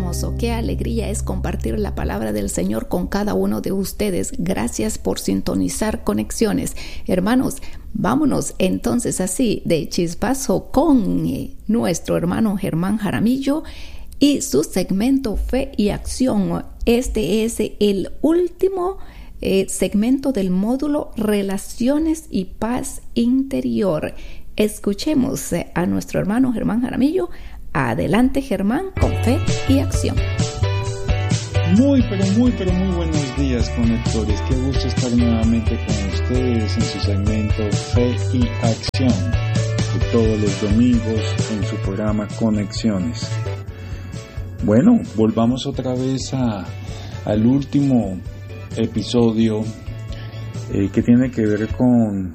hermoso, qué alegría es compartir la palabra del Señor con cada uno de ustedes. Gracias por sintonizar Conexiones. Hermanos, vámonos entonces así de chispazo con nuestro hermano Germán Jaramillo y su segmento Fe y Acción. Este es el último segmento del módulo Relaciones y Paz Interior. Escuchemos a nuestro hermano Germán Jaramillo. Adelante, Germán, con Fe y Acción. Muy buenos días, conectores. Qué gusto estar nuevamente con ustedes en su segmento Fe y Acción, de todos los domingos en su programa Conexiones. Bueno, volvamos otra vez al último episodio que tiene que ver con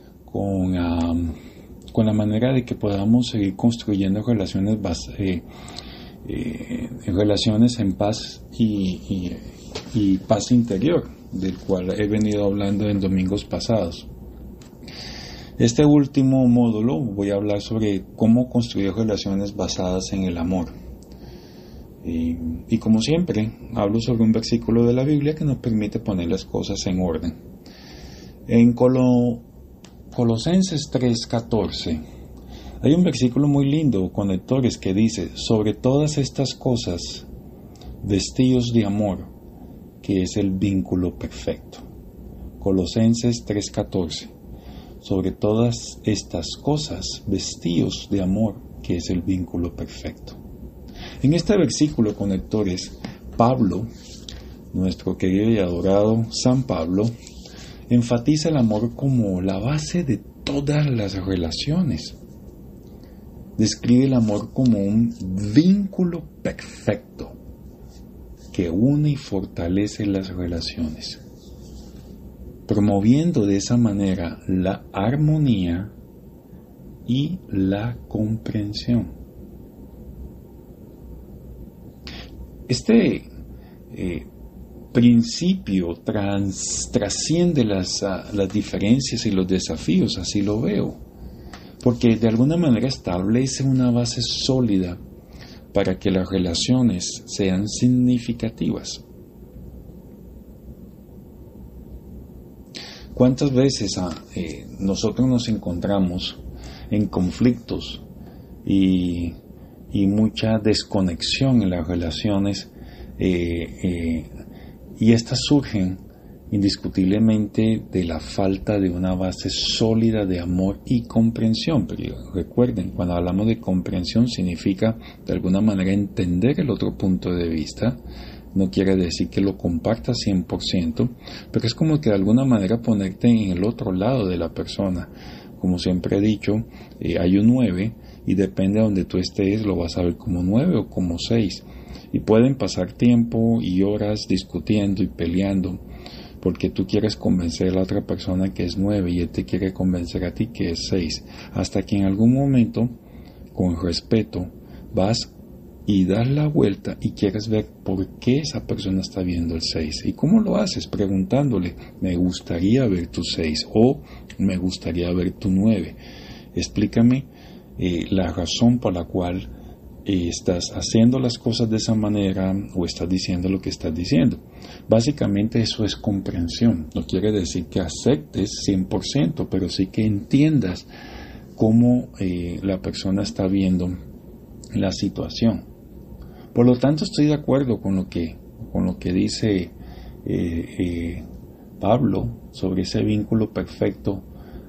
la manera de que podamos seguir construyendo relaciones en paz y paz interior, del cual he venido hablando en domingos pasados. Este último módulo voy a hablar sobre cómo construir relaciones basadas en el amor. Y como siempre, hablo sobre un versículo de la Biblia que nos permite poner las cosas en orden. En Colosenses 3:14 hay un versículo muy lindo, conectores, que dice: sobre todas estas cosas, vestíos de amor, que es el vínculo perfecto. Colosenses 3:14. Sobre todas estas cosas, vestíos de amor, que es el vínculo perfecto. En este versículo, conectores, Pablo, nuestro querido y adorado San Pablo, enfatiza el amor como la base de todas las relaciones. Describe el amor como un vínculo perfecto que une y fortalece las relaciones, promoviendo de esa manera la armonía y la comprensión. Este principio trasciende las diferencias y los desafíos, así lo veo, porque de alguna manera establece una base sólida para que las relaciones sean significativas. ¿Cuántas veces nosotros nos encontramos en conflictos y mucha desconexión en las relaciones, y estas surgen indiscutiblemente de la falta de una base sólida de amor y comprensión? Pero recuerden, cuando hablamos de comprensión significa de alguna manera entender el otro punto de vista. No quiere decir que lo compartas 100%, pero es como que de alguna manera ponerte en el otro lado de la persona. Como siempre he dicho, hay un 9 y depende de donde tú estés lo vas a ver como 9 o como 6. Y pueden pasar tiempo y horas discutiendo y peleando porque tú quieres convencer a la otra persona que es 9 y él te quiere convencer a ti que es 6. Hasta que en algún momento, con respeto, vas y das la vuelta y quieres ver por qué esa persona está viendo el 6. ¿Y cómo lo haces? Preguntándole: me gustaría ver tu 6 o me gustaría ver tu 9. Explícame la razón por la cual estás haciendo las cosas de esa manera o estás diciendo lo que estás diciendo. Básicamente eso es comprensión. No quiere decir que aceptes 100%, pero sí que entiendas cómo la persona está viendo la situación. Por lo tanto, estoy de acuerdo con lo que dice Pablo sobre ese vínculo perfecto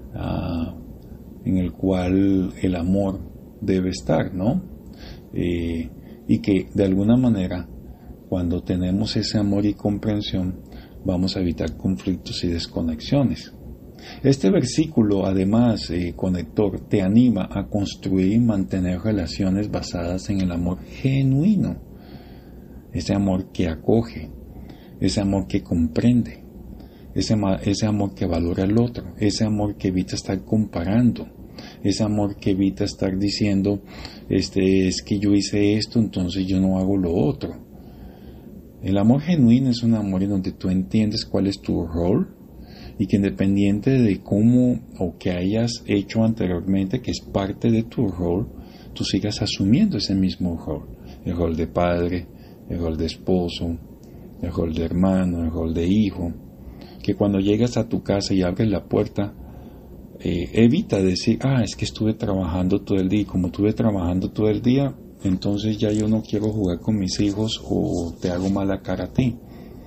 en el cual el amor debe estar, ¿no? Y que de alguna manera, cuando tenemos ese amor y comprensión, vamos a evitar conflictos y desconexiones. Este versículo, además, conector, te anima a construir y mantener relaciones basadas en el amor genuino, ese amor que acoge, ese amor que comprende, ese amor que valora al otro, ese amor que evita estar comparando, ese amor que evita estar diciendo, es que yo hice esto, entonces yo no hago lo otro. El amor genuino es un amor en donde tú entiendes cuál es tu rol y que independiente de cómo o que hayas hecho anteriormente, que es parte de tu rol, tú sigas asumiendo ese mismo rol, el rol de padre, el rol de esposo, el rol de hermano, el rol de hijo, que cuando llegas a tu casa y abres la puerta, evita decir, es que estuve trabajando todo el día, y como estuve trabajando todo el día, entonces ya yo no quiero jugar con mis hijos o te hago mala cara a ti.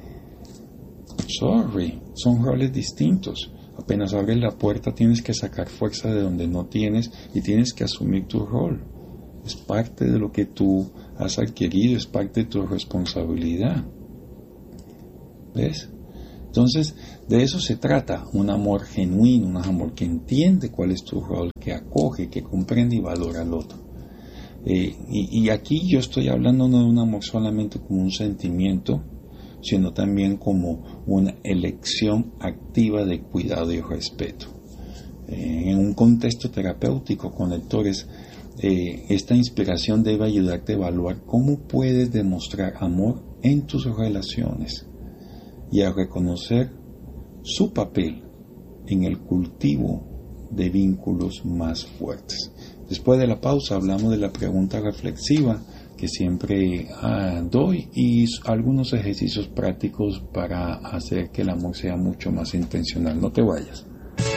Sorry, son roles distintos. Apenas abres la puerta tienes que sacar fuerza de donde no tienes y tienes que asumir tu rol. Es parte de lo que tú has adquirido, es parte de tu responsabilidad. ¿Ves? Entonces, de eso se trata, un amor genuino, un amor que entiende cuál es tu rol, que acoge, que comprende y valora al otro. Y aquí yo estoy hablando no de un amor solamente como un sentimiento, sino también como una elección activa de cuidado y respeto. En un contexto terapéutico con lectores, esta inspiración debe ayudarte a evaluar cómo puedes demostrar amor en tus relaciones y a reconocer su papel en el cultivo de vínculos más fuertes. Después de la pausa hablamos de la pregunta reflexiva que siempre doy y algunos ejercicios prácticos para hacer que el amor sea mucho más intencional. No te vayas.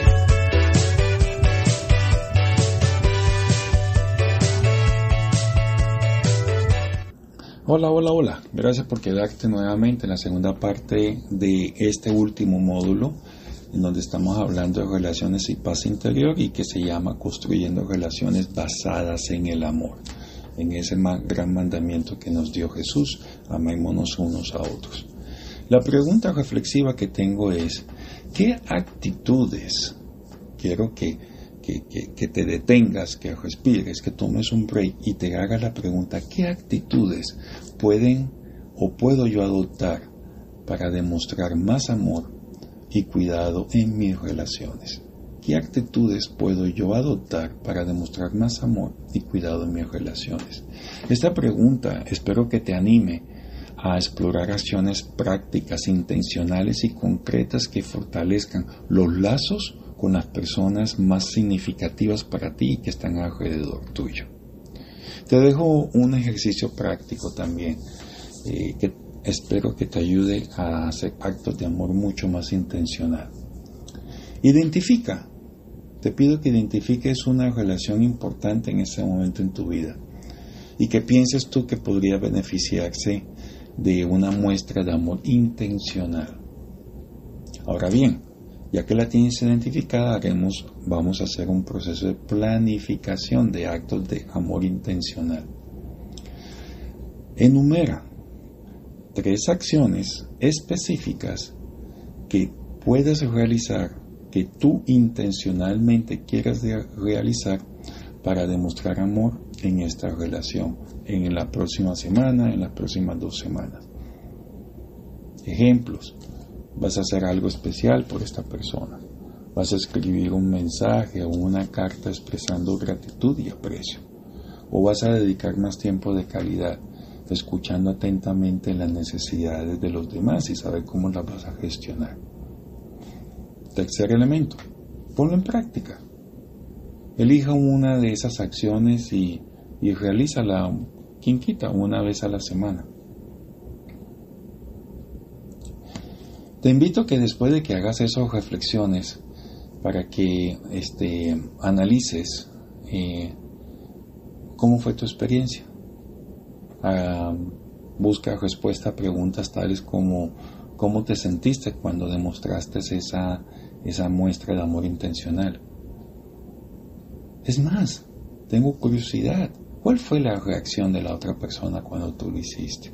Hola. Gracias por quedarte nuevamente en la segunda parte de este último módulo, en donde estamos hablando de relaciones y paz interior y que se llama Construyendo Relaciones Basadas en el Amor. En ese gran mandamiento que nos dio Jesús, amémonos unos a otros. La pregunta reflexiva que tengo es, ¿qué actitudes? Quiero que te detengas, que respires, que tomes un break y te hagas la pregunta, ¿qué actitudes puedo yo adoptar para demostrar más amor y cuidado en mis relaciones? ¿Qué actitudes puedo yo adoptar para demostrar más amor y cuidado en mis relaciones? Esta pregunta espero que te anime a explorar acciones prácticas, intencionales y concretas que fortalezcan los lazos con las personas más significativas para ti y que están alrededor tuyo. Te dejo un ejercicio práctico también que espero que te ayude a hacer actos de amor mucho más intencional. Te pido que identifiques una relación importante en ese momento en tu vida y que pienses tú que podría beneficiarse de una muestra de amor intencional. Ahora bien, ya que la tienes identificada, vamos a hacer un proceso de planificación de actos de amor intencional. Enumera 3 acciones específicas que puedes realizar, que tú intencionalmente quieras realizar para demostrar amor en esta relación, en la próxima semana, en las próximas 2 semanas. Ejemplos: vas a hacer algo especial por esta persona, vas a escribir un mensaje o una carta expresando gratitud y aprecio, o vas a dedicar más tiempo de calidad escuchando atentamente las necesidades de los demás y saber cómo las vas a gestionar. Tercer elemento, ponlo en práctica. Elija una de esas acciones y realízala, quien quita, una vez a la semana. Te invito a que después de que hagas esas reflexiones, para que analices cómo fue tu experiencia. Busca respuesta a preguntas tales como ¿cómo te sentiste cuando demostraste esa muestra de amor intencional? Es más, tengo curiosidad, ¿cuál fue la reacción de la otra persona cuando tú lo hiciste?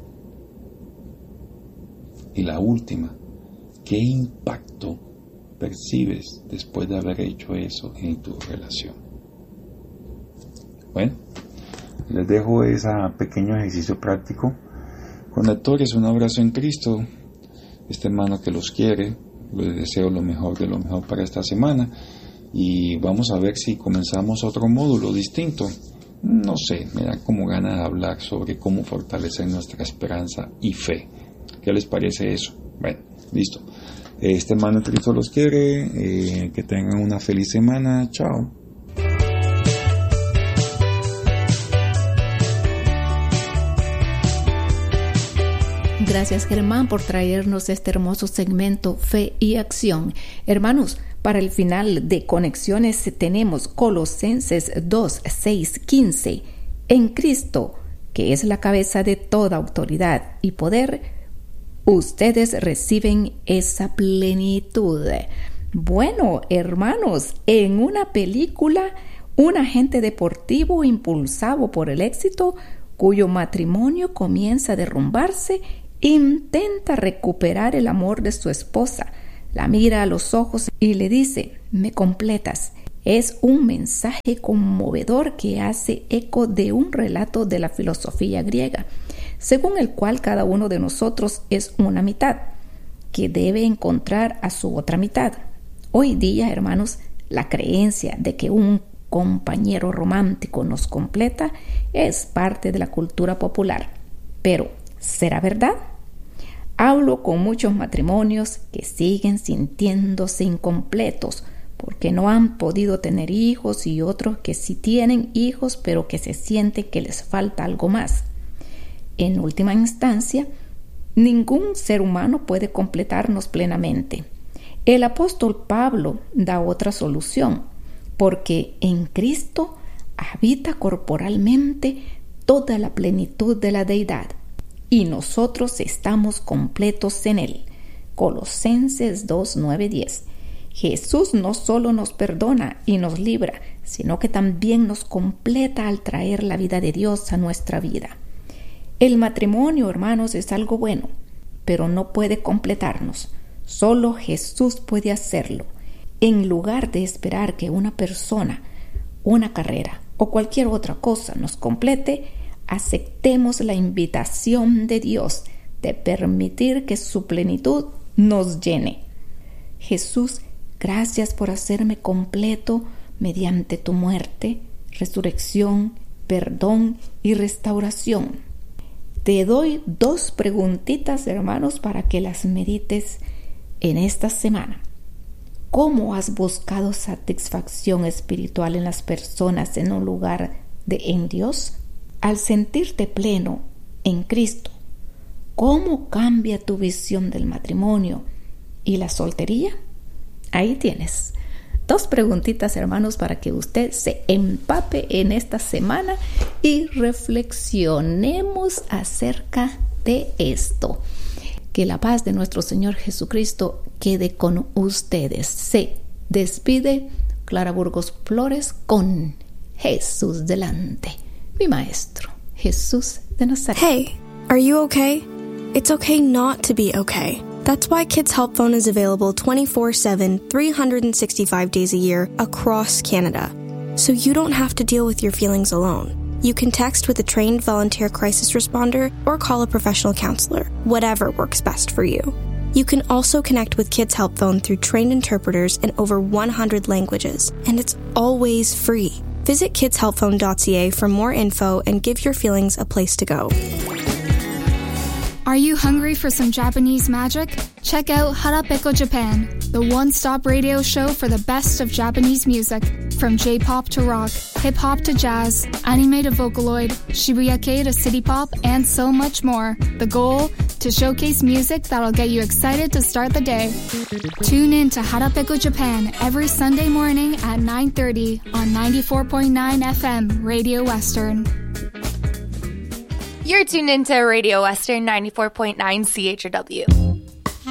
Y la última, ¿qué impacto percibes después de haber hecho eso en tu relación? Bueno, les dejo ese pequeño ejercicio práctico. Conectores, un abrazo en Cristo. Este hermano que los quiere, les deseo lo mejor de lo mejor para esta semana. Y vamos a ver si comenzamos otro módulo distinto. No sé, me da como ganas de hablar sobre cómo fortalecer nuestra esperanza y fe. ¿Qué les parece eso? Bueno, listo. Este hermano en Cristo los quiere. Que tengan una feliz semana. Chao. Gracias, Germán, por traernos este hermoso segmento Fe y Acción. Hermanos, para el final de Conexiones tenemos Colosenses 2, 6, 15. En Cristo, que es la cabeza de toda autoridad y poder, ustedes reciben esa plenitud. Bueno, hermanos, en una película, un agente deportivo impulsado por el éxito, cuyo matrimonio comienza a derrumbarse, intenta recuperar el amor de su esposa. La mira a los ojos y le dice: «Me completas». Es un mensaje conmovedor que hace eco de un relato de la filosofía griega, según el cual cada uno de nosotros es una mitad, que debe encontrar a su otra mitad. Hoy día, hermanos, la creencia de que un compañero romántico nos completa es parte de la cultura popular. Pero, ¿será verdad? Hablo con muchos matrimonios que siguen sintiéndose incompletos porque no han podido tener hijos, y otros que sí tienen hijos pero que se sienten que les falta algo más. En última instancia, ningún ser humano puede completarnos plenamente. El apóstol Pablo da otra solución, porque en Cristo habita corporalmente toda la plenitud de la deidad, y nosotros estamos completos en Él. Colosenses 2, 9, 10. Jesús no solo nos perdona y nos libra, sino que también nos completa al traer la vida de Dios a nuestra vida. El matrimonio, hermanos, es algo bueno, pero no puede completarnos. Solo Jesús puede hacerlo. En lugar de esperar que una persona, una carrera o cualquier otra cosa nos complete, aceptemos la invitación de Dios de permitir que su plenitud nos llene. Jesús, gracias por hacerme completo mediante tu muerte, resurrección, perdón y restauración. Te doy 2 preguntitas, hermanos, para que las medites en esta semana. ¿Cómo has buscado satisfacción espiritual en las personas en un lugar de en Dios? Al sentirte pleno en Cristo, ¿cómo cambia tu visión del matrimonio y la soltería? Ahí tienes 2 preguntitas, hermanos, para que usted se empape en esta semana y reflexionemos acerca de esto. Que la paz de nuestro Señor Jesucristo quede con ustedes. Se despide Clara Burgos Flores con Jesús delante. Mi maestro, Jesús de Nazaret. Hey, are you okay? It's okay not to be okay. That's why Kids Help Phone is available 24/7, 365 days a year across Canada. So you don't have to deal with your feelings alone. You can text with a trained volunteer crisis responder or call a professional counselor, whatever works best for you. You can also connect with Kids Help Phone through trained interpreters in over 100 languages, and it's always free. Visit kidshelpphone.ca for more info and give your feelings a place to go. Are you hungry for some Japanese magic? Check out Harapeko Japan, the one-stop radio show for the best of Japanese music. From J-pop to rock, hip-hop to jazz, anime to Vocaloid, Shibuya-kei to city pop, and so much more. The goal? To showcase music that'll get you excited to start the day. Tune in to Harapeko Japan every Sunday morning at 9:30 on 94.9 FM Radio Western. You're tuned into Radio Western 94.9 CHRW.